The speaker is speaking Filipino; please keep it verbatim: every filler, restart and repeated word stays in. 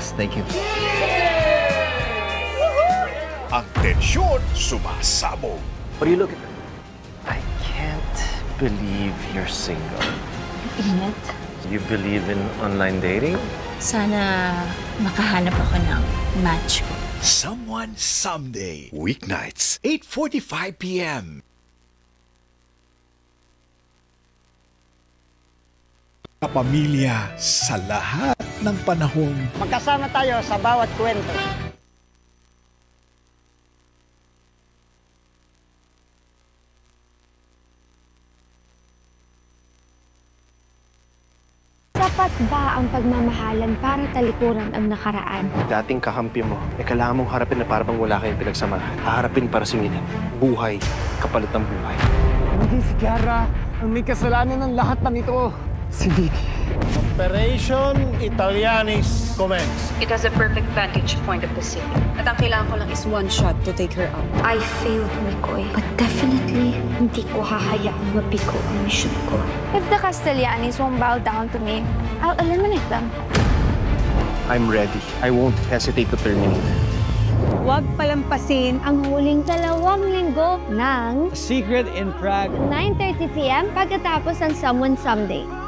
Yes, thank you. Ang tensyon sumasabog. What do you look at? I can't believe you're single. Ingat. You believe in online dating? Sana makahanap ako ng match ko. Someone Someday. Weeknights, eight forty-five p m Kapamilya sa lahat ng panahon. Magkasama tayo sa bawat kwento. Sapat ba ang pagmamahalan para talikuran ang nakaraan? Dating kakampi mo, eh kailangan mong harapin na parang wala kayong pinagsamahan. Haharapin para sumilin. Buhay, kapalit ng buhay. Hindi si Kiara ang may kasalanan ng lahat ng ito. Si Vicky. Operation Italianis commence. It has a perfect vantage point of the city. At ang kailangan ko lang is one shot to take her out. I failed, Mikoy. But definitely, hindi ko hahayaang mabigo ang mission ko. If the Castellanis won't bow down to me, I'll eliminate them. I'm ready. I won't hesitate to terminate. Huwag palampasin Ang huling dalawang linggo ng Secret in Prague. nine thirty p m pagkatapos ng Someone Someday.